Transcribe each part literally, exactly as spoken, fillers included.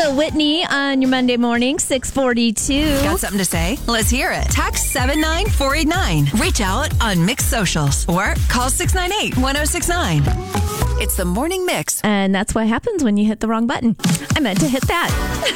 Lil Whitney on your Monday morning, six forty-two. Got something to say? Let's hear it. Text seven nine four eight nine. Reach out on Mix Socials or call six nine eight, one oh six nine. It's the Morning Mix. And that's what happens when you hit the wrong button. I meant to hit that.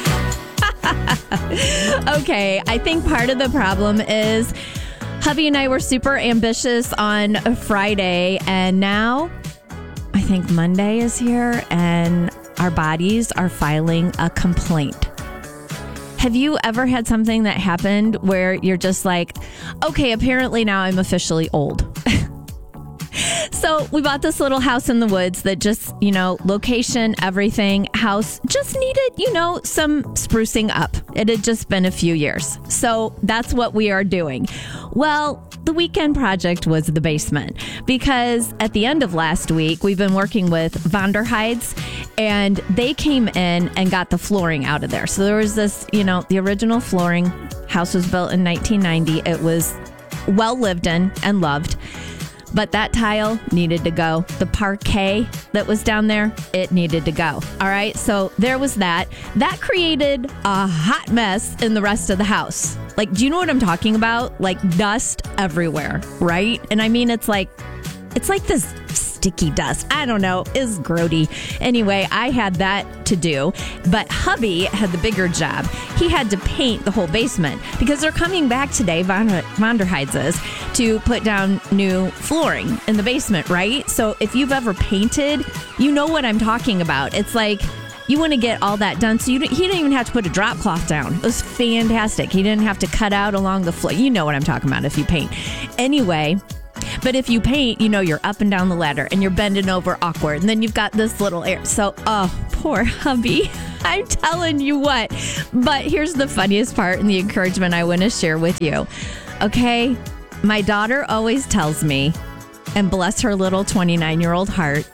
Okay, I think part of the problem is hubby and I were super ambitious on a Friday, and now I think Monday is here and our bodies are filing a complaint. Have you ever had something that happened where you're just like, okay, apparently now I'm officially old? So we bought this little house in the woods that just, you know, location, everything, house just needed, you know, some sprucing up. It had just been a few years. So that's what we are doing. Well, the weekend project was the basement, because at the end of last week, we've been working with Vonderheids, and they came in and got the flooring out of there. So there was this, you know, the original flooring. House was built in nineteen ninety. It was well lived in and loved. But that tile needed to go. The parquet that was down there, it needed to go. All right. So there was that. That created a hot mess in the rest of the house. Like, do you know what I'm talking about? Like dust everywhere. Right. And I mean, it's like, it's like this sticky dust. I don't know. It's grody. Anyway, I had that to do. But hubby had the bigger job. He had to paint the whole basement because they're coming back today, Von, Vonderheids is, to put down new flooring in the basement, right? So if you've ever painted, you know what I'm talking about. It's like you want to get all that done. So you he didn't even have to put a drop cloth down. It was fantastic. He didn't have to cut out along the floor. You know what I'm talking about if you paint. Anyway, but if you paint, you know, you're up and down the ladder and you're bending over awkward. And then you've got this little air. So, oh, poor hubby. I'm telling you what. But here's the funniest part and the encouragement I want to share with you. Okay. My daughter always tells me, and bless her little twenty-nine-year-old heart,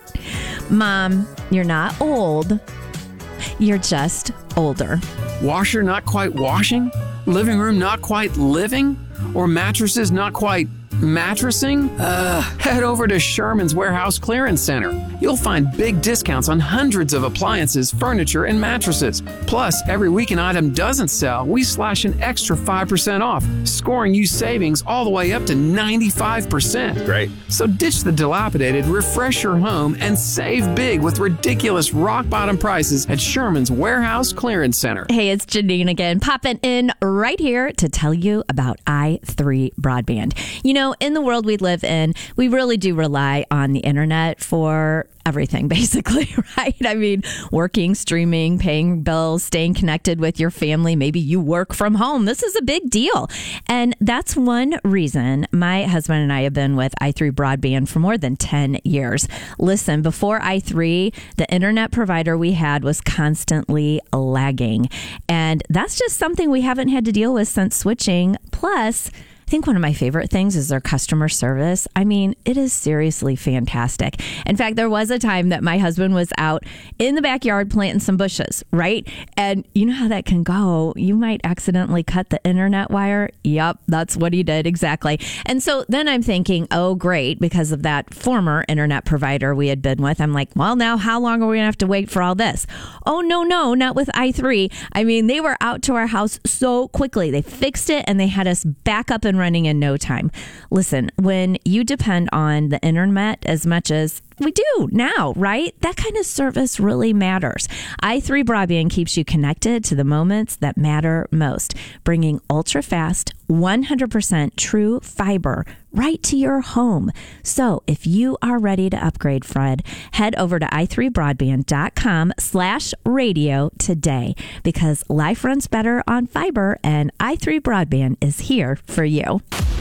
Mom, you're not old. You're just older. Washer not quite washing? Living room not quite living? Or mattresses not quite mattressing? Uh, head over to Sherman's Warehouse Clearance Center. You'll find big discounts on hundreds of appliances, furniture, and mattresses. Plus, every week an item doesn't sell, we slash an extra five percent off, scoring you savings all the way up to ninety-five percent. Great. So ditch the dilapidated, refresh your home, and save big with ridiculous rock-bottom prices at Sherman's Warehouse Clearance Center. Hey, it's Janine again, popping in right here to tell you about i three Broadband. You know, in the world we live in, we really do rely on the internet for everything, basically, right? I mean, working, streaming, paying bills, staying connected with your family. Maybe you work from home. This is a big deal. And that's one reason my husband and I have been with i three Broadband for more than ten years. Listen, before i three, the internet provider we had was constantly lagging. And that's just something we haven't had to deal with since switching. Plus, I think one of my favorite things is their customer service. I mean, it is seriously fantastic. In fact, there was a time that my husband was out in the backyard planting some bushes, right? And you know how that can go. You might accidentally cut the internet wire. Yep, that's what he did. Exactly. And so then I'm thinking, oh, great, because of that former internet provider we had been with. I'm like, well, now how long are we going to have to wait for all this? Oh, no, no, not with i three. I mean, they were out to our house so quickly. They fixed it and they had us back up and running in no time. Listen, when you depend on the internet as much as we do now, right? That kind of service really matters. i three Broadband keeps you connected to the moments that matter most, bringing ultra-fast, one hundred percent true fiber right to your home. So if you are ready to upgrade, Fred, head over to i three broadband dot com slash radio today, because life runs better on fiber, and i three Broadband is here for you.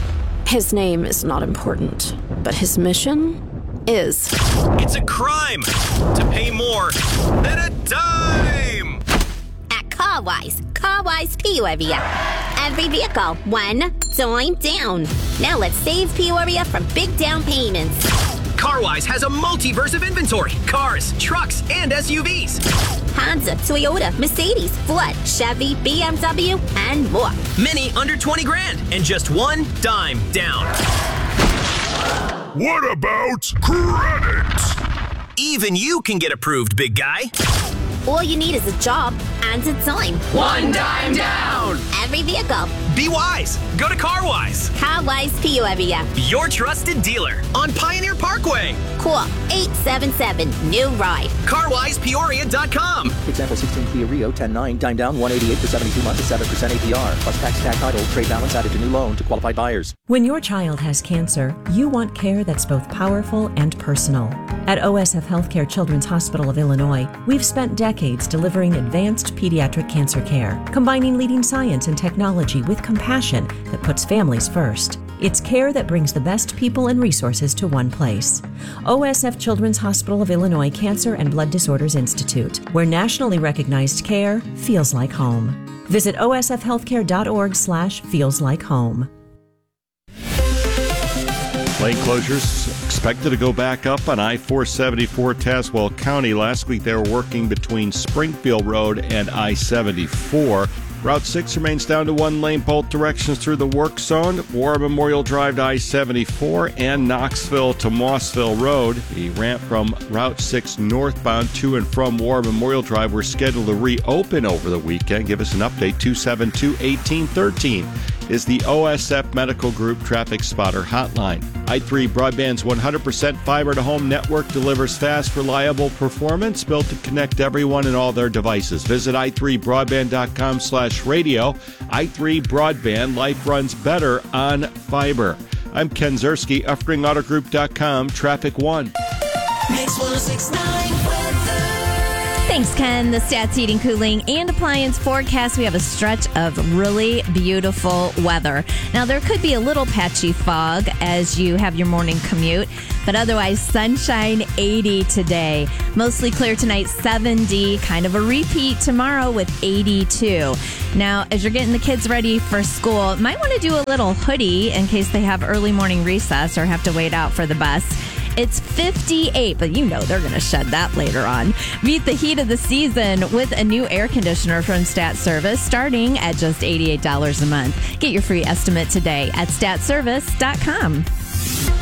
His name is not important, but his mission is. It's a crime to pay more than a dime. At CarWise, CarWise Peoria. Every vehicle, one dime down. Now let's save Peoria from big down payments. CarWise has a multiverse of inventory. Cars, trucks, and S U Vs. Honda, Toyota, Mercedes, Ford, Chevy, B M W, and more. Many under twenty grand and just one dime down. What about credit? Even you can get approved, big guy. All you need is a job and a dime. One dime down! Every vehicle. Be wise. Go to CarWise, CarWise Peoria. your trusted dealer on Pioneer Parkway. Call eight seven seven, new ride. car wise peoria dot com. Example sixteen Kia Rio ten nine, dime down one eighty-eight for seventy-two months at seven percent A P R. Plus tax, tax title, trade balance added to new loan to qualified buyers. When your child has cancer, you want care that's both powerful and personal. At O S F Healthcare Children's Hospital of Illinois, we've spent decades delivering advanced pediatric cancer care, combining leading science and technology with compassion that puts families first. It's care that brings the best people and resources to one place. O S F Children's Hospital of Illinois Cancer and Blood Disorders Institute, where nationally recognized care feels like home. Visit O S F healthcare dot org slash feels like home. Lane closures expected to go back up on I four seventy-four Tazewell County. Last week they were working between Springfield Road and I seventy-four. Route six remains down to one lane both directions through the work zone. War Memorial Drive to I seventy-four and Knoxville to Mossville Road. The ramp from Route six northbound to and from War Memorial Drive were scheduled to reopen over the weekend. Give us an update. two seven two, one eight one three is the O S F Medical Group Traffic Spotter Hotline. I three Broadband's one hundred percent fiber-to-home network delivers fast, reliable performance built to connect everyone and all their devices. Visit i three broadband dot com slash radio. I three Broadband, life runs better on fiber. I'm Ken Zerski, Uffring Auto Group dot com, Traffic One. Mix one oh six point nine weather. Thanks, Ken. The Stats Heating, Cooling, and Appliance forecast. We have a stretch of really beautiful weather. Now, there could be a little patchy fog as you have your morning commute, but otherwise, sunshine eighty today. Mostly clear tonight, seventy. Kind of a repeat tomorrow with eighty-two. Now, as you're getting the kids ready for school, might want to do a little hoodie in case they have early morning recess or have to wait out for the bus. It's fifty-eight, but you know they're going to shed that later on. Meet the heat of the season with a new air conditioner from Stat Service starting at just eighty-eight dollars a month. Get your free estimate today at stat service dot com.